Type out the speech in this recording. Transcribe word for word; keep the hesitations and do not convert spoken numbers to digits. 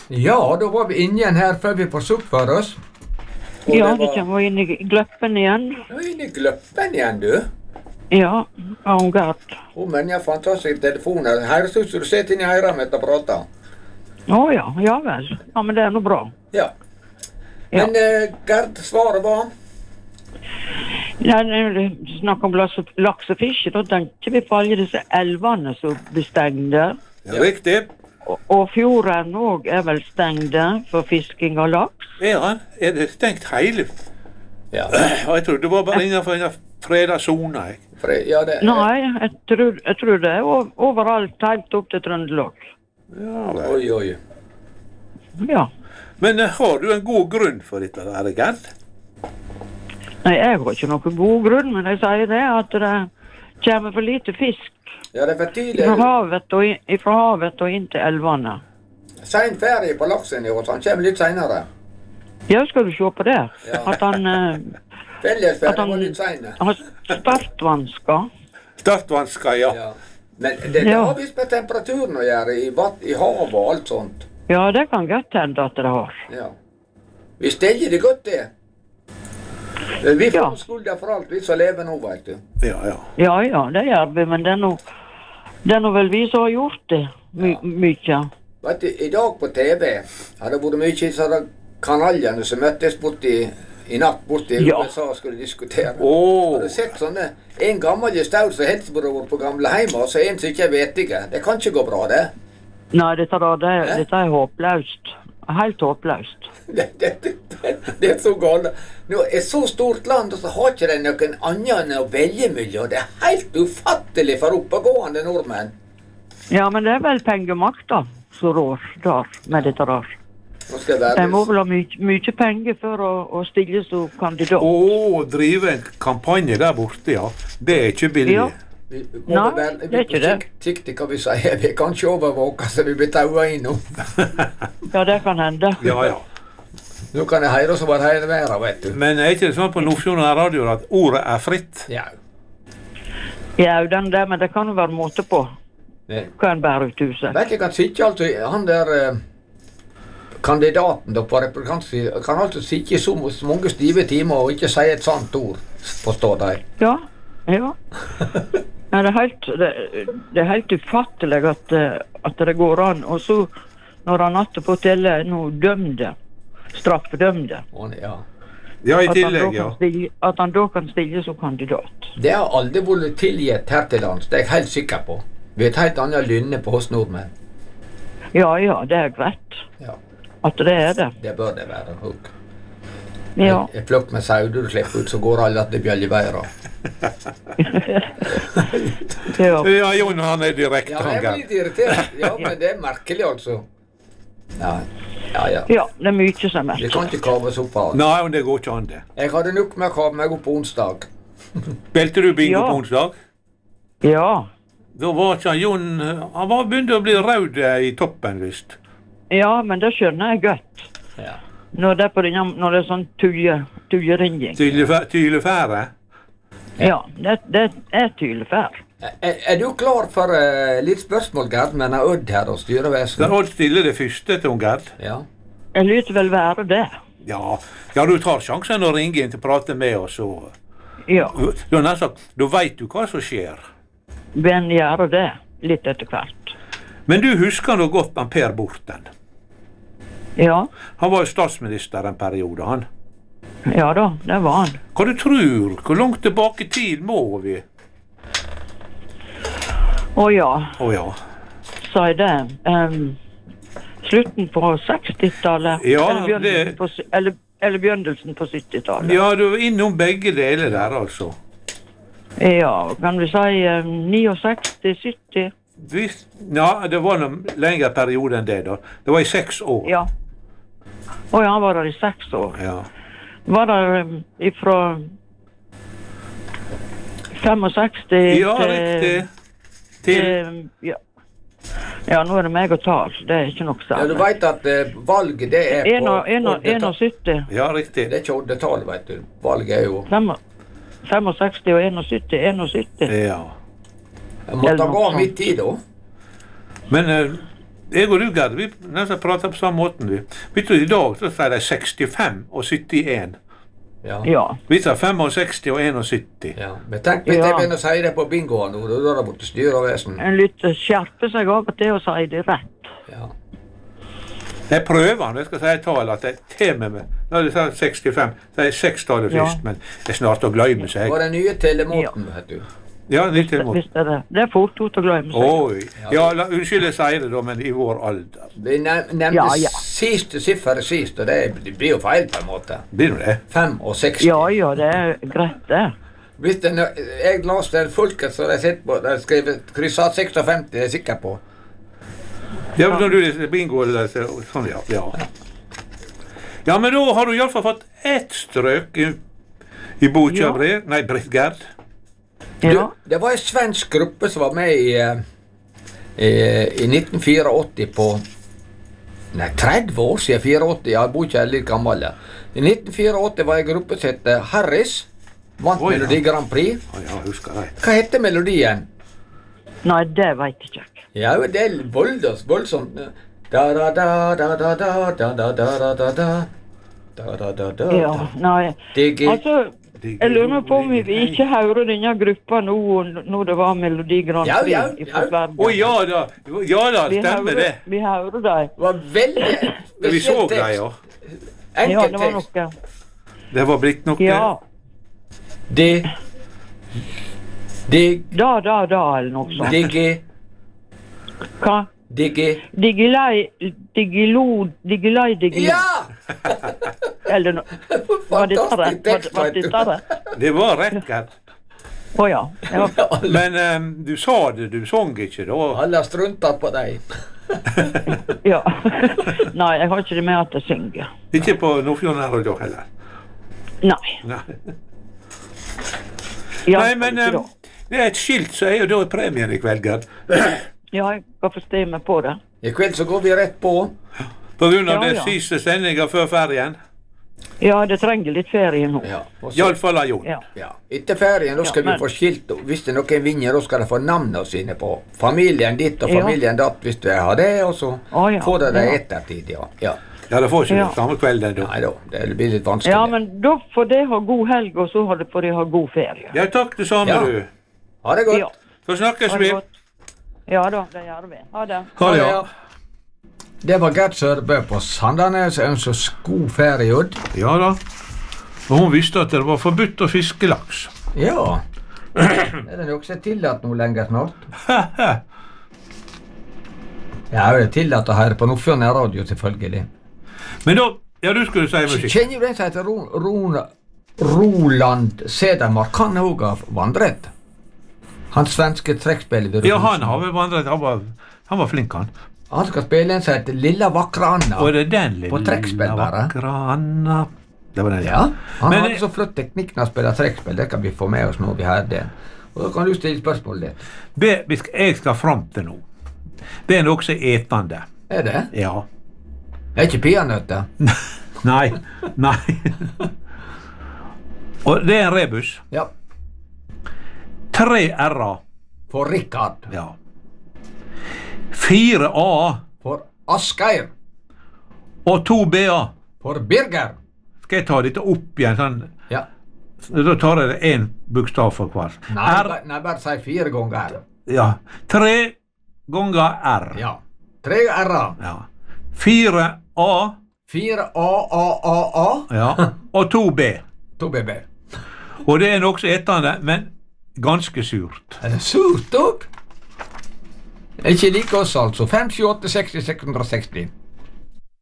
Ja, då var vi inne igen här för vi får supp för oss. Och ja, det, var... det kan vara inne i glöppen igen. Ja, inne i glöppen igen du. Ja, hon gart. Oh, men jag får ta sig telefonen. Här så du sätter in i hejrammet och prata. Oh, ja, ja väl. Ja, men det är nog bra. Ja. Men ja. eh, Gert, svaret var? Ja, när du snackar om lax och, lax och fisk, då tänkte vi på alla dessa älvarna som blir stängda. Ja, riktigt. Och, och fjorden också är väl stängda för fisking och lax. Ja, är det stängt hejl? Ja. Jag tror det var bara innanför en fredad zon. Ja, det, nej, jag tror, jag tror det är överallt helt upp till Tröndelag. Ja, oj, oj. Ja. Men har du en god grund för det här, Gert? Nej, jag har inte någon god grund, men jag säger det att det kommer för lite fisk. Ja, det är för tydligt. Ifrån havet och, ifrån havet och inte älvarna. Sen färdig på laxen i år, så han kommer lite senare. Jag ska du se på det. Ja. Att han... Fälgesfärdig att han var lite senare. Har startvanska. Startvanska, ja. ja. Men det, det ja. har visst med temperaturen att göra i, i hav och allt sånt. Ja, det kan gott hända att det har. Ja. Vi ställer det gott det. Vi får ja. skulda för allt, vi så lever nog, vet du. Ja, ja. Ja, ja, det gör vi, men det är nog, det är nog väl vi som har gjort det my, ja. mycket. Vet du, idag på T V hade både mycket sådana kanaler som möttes bort i, i natt bort i ja. U S A och skulle diskutera. Oh. Har du sett sådana, en gammal gestalt som hälsobror på gamla hemma och så en som inte vet inte. Det kan inte gå bra det. Nej, det tar det, äh? det är hopplöst. Helt hopplöst. Det, det, det, det är så galet. Nu är ett så stort land och så har inte det någon annan att välja miljö. Det är helt ufattelig för uppegående norrmän. Ja, men det är väl pengamakt då, så rör där med det där. Det må väl ha mycket, mycket pengar för att, att stilla så kandidat. Åh, oh, driva en kampanj där borta, ja. Det är inte billigt. Ja. Vi, Nej, väl, det är inte det. Tyckte kan vi säga, vi kan inte övervaka så vi betalar in dem. Ja, det kan hända. Ja, ja. Nu kan det höra så vad det här vara, vet du. Men är inte det som på Nordfjorden radio att ordet är fritt? Ja. Ja, den där, men det kan ju vara måte på. Det kan bära ut huset. Vet du, kan sitta alltid, han där eh, kandidaten då på representanten kan alltid sitta så, så många stiva timmar och inte säga ett sant ord, förstår dig. Ja, ja. Ja, det är helt, det, det är helt ufattligt att, att det går an. Och så när han natt på hotellet är nog dömde, straffdömde. Ja. Ja, i tillägg, ja. Stilla, att han då kan stilla som kandidat. Det har aldrig varit tillgett här till lands, det är jag helt säker på. Vi har ett helt annat lynne på oss nordmän. Ja, ja, det är rätt. Ja. Att det är det. Det bör det vara, hugg. Ja. Ett flock med sauder och släpper ut så går alla att det blir bjäljevära. ja. Ja, Jon, han är direkt. Ja, jag blir lite irriterad. Ja, men det är märkligt alltså. Ja, ja, ja. Ja, det är mycket som är. Det kan inte kavas upp allt. Nej, men det går inte an det. Jag hade nog med att kava mig upp på onsdag. Bälte du bingo ja. på onsdag? Ja. Då var så Jon, han var började att bli röd i toppen, visst. Ja, men det känner jag gött. Ja. När det är på den, när det är sån tydlig Tydligfärre? Ja, det, det är tydligfärg. Är, är du klar för uh, lite spörsmål, Gerd, med en Odd här och styreväsen? Odd stille det första till Gerd. Ja. Jag lyter väl vara det. Ja, ja, du tar chansen att ringa in och prata med oss. Och, ja. Då, alltså, då vet du vad som sker. Men gör det lite efter kvart. Men du huskar nog gott med Per Borten. Ja. Han var ju statsminister en period, han. Ja då, det var han. Vad du tror? Hur långt tillbaka i tid må vi? Och ja. Och ja. Så är det. Um, slutten på sextiotalet. Ja, eller björnelsen, det... på, eller, eller björnelsen på sjuttiotalet. Ja, du var inom bägge delar där alltså. Ja, kan vi säga um, nio sextio, sjuttio. Visst, ja, det var en längre period än det då. Det var i sex år. Ja. Och jag var där i sex år. Ja. Var där um, ifrån femhundrasextio ja, till... riktigt. Till... till ja. ja, nu är det megatal. Det är inte nog sant. Ja, du vet att eh, valg det är en på... Och, en, och, en och sjuttio. Ja, riktigt. Det är inte åttiotal, vet du. Valg är ju... femhundrasextio och en och sjuttio, en och sjuttio. Ja. Jag måste gå mitt tid då. Men Jeg og du, Gerd, vi nesten prater på samme måten. Vi. Vet du, i dag så sier de sekstifem og syttien. Ja. Ja. Vi sier sekstifem og syttien. Ja. Men tenk hvis Ja. jeg begynner å si det på bingoen nå, da er det borte styr og vesen. En litt skjerpe seg av og til og si det rett. Ja. Jeg prøver når jeg skal si et tall at jeg tar med meg. Når jeg sier sekstifem, så er jeg sekstallet Ja. først, men det er snart å glemme seg. Var den nye telemåten, vet du. Ja, litt til mot. Visst er det. Det er fort ut å glemme seg. Oi. Ja, la, unnskyld jeg sier det da, men i vår alder. Vi nev- nevnte Ja, ja. siste siffer sist, og det, det blir jo feil på en måte. Blir det det? fem og seksti. Ja, ja, det er greit det. Hvis den, jeg leste en folket som de sitter på, de skrev kryssat sekstifem, det er jeg sikker på. Ja, når du leser bingo eller så- sånn, ja. ja. Ja, men da har du i alle fall fått ett strøk i, i boka, Ja. Bre. Nei, Britt Gerd. Ja. Du, det var en svensk gruppe som var med i, eh, i, i nitten åttifire på Nei, tretti år siden åttifire. Ja, boka er litt gammel. Ja. I nitten åttifire var en gruppe som het Harris. Vant Oi, ja. Melodi Grand Prix. Å ja, husker jeg. Hva heter melodien? Nei, det veit jeg ikke. Ja, det er voldsomt. voldsomt. Da da da da da da da da da da da da da da da da Ja, nei. Diggi. Altså, jeg lurer på om vi ikke hører denne gruppa nå når det var Melodi Grand Ja, Prix ja, i ja. Sverige. Å ja da, ja da, Vi stemmer hører- det. Vi hører dem. Det var veldig Vi så spesiell det, tekst. ja. Ja, Enkel det var tekst. noe. Det var blitt noe. Ja. Dig. Dig. Da, da, da, eller noe sånt. Diggi. Hva? Diggi. Digilei, digilo, digilei, digilo. Ja! Eller no. Var det Fantastisk rett? tekst, Var vet det du. rett? Det var rett, Gerd. Å ja. ja. Men em, du sa det, du sang ikke da. Alle har struntet på deg. ja. Nei, jeg har ikke det med at jeg synger. Ikke på Nordfjorden her og da heller. Nei. Nei, Ja, Nei men ikke em, da. det er et skilt, så er jo da premien i kveld, Gerd. Ja, jeg kan forstå meg på det. I kveld så går vi rett på. På grunn av Ja, det ja. siste sendinga før ferien. Ja, det trenger litt ferie nå. Ja. og så- Iallfall av Jon. Ja. ja. Etter ferien da skal Ja, men- vi få skilt. og Hvis det er noen vinner, da skal de få navnene sine på. Familien ditt og Ja. familien datt, hvis du har det. Og så Å, ja. får de det i Ja. ettertid, ja. ja. Ja, det får ikke Ja. det samme kvelden da. Nei da, det blir litt vanskelig. Ja, men da får de ha god helg, og så har de- får de ha god ferie. Ja, takk det samme, Ja. du. Ha det godt. Ja. Så snakkes Ha vi. det godt. Ja da, det gjør vi. Ha det. Ha det, ja. Det var Gerd Sørbø på Sandanes. Ønsker oss god ferie, Odd. Ja da. Og hun visste at det var forbudt å fiske laks. Ja. Er det noe som er tillatt nå lenger snart? Ja, det er tillatt å høre på Nordfjorden radio, selvfølgelig. Men da, ja, du skulle si musikk. Kjenner du den som heter Ro, Ro, Roland Sedermark? Han òg har vandret. Han svenske trekkspiller. Ja, han har vel vandret. Han var, han var flink, han. Han skal spille en som heter Lilla vakre Anna. Og det er den lille På trekkspill, bare. vakre Anna. Det var den, Ja, han Men- hadde så flott teknikk når han spiller trekkspill. Det kan vi få med oss når vi har det. Og da kan du stille spørsmålet ditt. Det vi skal, jeg skal fram til nå, det er noe som er etende. Er det? Ja. Det er ikke peanøtter. Nei. Nei. Og det er en rebus. Ja. Tre r-er. For Rikard. Ja. Fire a-er For Asgeir. og to b-er. For Birger. Skal jeg ta dette opp igjen? Sånn, Ja. da tar jeg det én bokstav for hver. Nei, R, bare- nei, bare si fire ganger. ja. Tre ganger r. Ja. Tre r-er. Ja. Fire a, Fire A, A, A, A. ja. Og to b. To B B. Og det er nokså etende, men ganske surt. Er det surt òg? Ikke like oss, altså. fem sju åtte seksti seks hundre og seksti.